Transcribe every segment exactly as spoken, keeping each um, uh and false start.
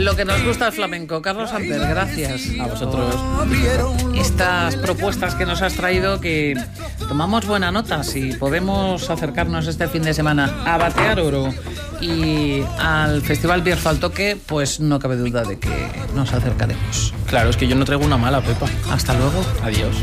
Lo que nos gusta el flamenco. Carlos Samper, gracias a vosotros. Estas propuestas que nos has traído, que tomamos buena nota. Si podemos acercarnos este fin de semana a Batear Oro y al Festival Bierzo al Toque, pues no cabe duda de que nos acercaremos. Claro, es que yo no traigo una mala, Pepa. Hasta luego. Adiós.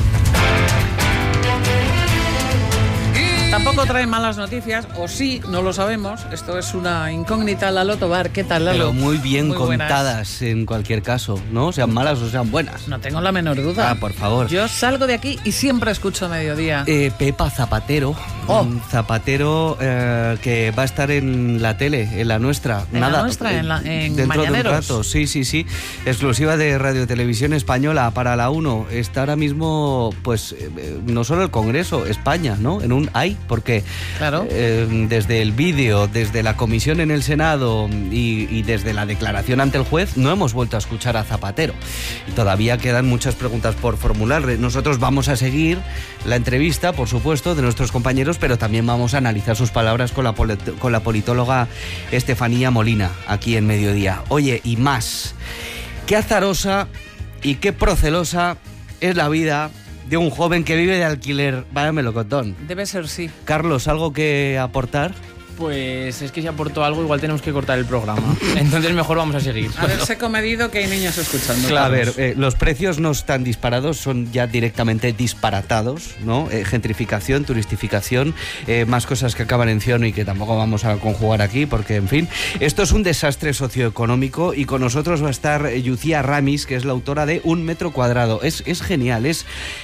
Tampoco trae malas noticias, o sí, no lo sabemos. Esto es una incógnita. Lalo Tobar, ¿qué tal, Lalo? Pero muy bien muy contadas buenas. En cualquier caso, ¿no? Sean malas o sean buenas. No tengo la menor duda. Ah, por favor. Yo salgo de aquí y siempre escucho a mediodía. Eh, Pepa Zapatero. Oh. Un Zapatero eh, que va a estar en la tele, en la nuestra. En Nada, la nuestra, en, la, en dentro Mañaneros. de un rato. Sí, sí, sí. Exclusiva de Radio Televisión Española para la uno. Está ahora mismo, pues, eh, no solo el Congreso, España, ¿no? En un hay, porque Claro. eh, desde el vídeo, desde la comisión en el Senado y, y desde la declaración ante el juez, no hemos vuelto a escuchar a Zapatero. Y todavía quedan muchas preguntas por formular. Nosotros vamos a seguir la entrevista, por supuesto, de nuestros compañeros, pero también vamos a analizar sus palabras con la, con la politóloga Estefanía Molina, aquí en Mediodía. Oye, y más, qué azarosa y qué procelosa es la vida de un joven que vive de alquiler. Vaya melocotón. Debe ser sí. Carlos, ¿algo que aportar? Pues es que si aporto algo, igual tenemos que cortar el programa. Entonces mejor vamos a seguir. Haberse comedido que hay niños escuchando. Claro. A ver, eh, los precios no están disparados, son ya directamente disparatados, ¿no? Eh, gentrificación, turistificación, eh, más cosas que acaban en ción y que tampoco vamos a conjugar aquí, porque, en fin, esto es un desastre socioeconómico y con nosotros va a estar Yucía Ramis, que es la autora de Un metro cuadrado. Es, es genial, es...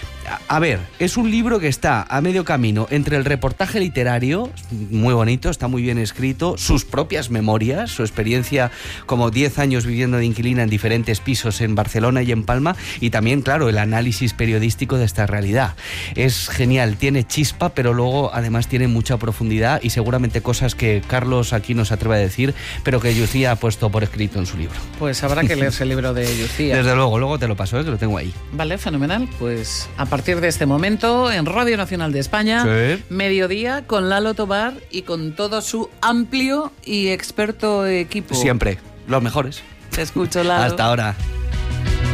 A ver, es un libro que está a medio camino entre el reportaje literario, muy bonito, está muy bien escrito, sus propias memorias, su experiencia como diez años viviendo de inquilina en diferentes pisos en Barcelona y en Palma, y también, claro, el análisis periodístico de esta realidad. Es genial, tiene chispa, pero luego además tiene mucha profundidad y seguramente cosas que Carlos aquí nos atreve a decir, pero que Yucía ha puesto por escrito en su libro. Pues habrá que leerse el libro de Yucía. Desde luego, luego te lo paso, ¿eh? Que lo tengo ahí. Vale, fenomenal. Pues a partir de este momento, en Radio Nacional de España, sí. Mediodía, con Lalo Tobar y con todo su amplio y experto equipo. Siempre, los mejores. Te escucho, Lalo. Hasta ahora.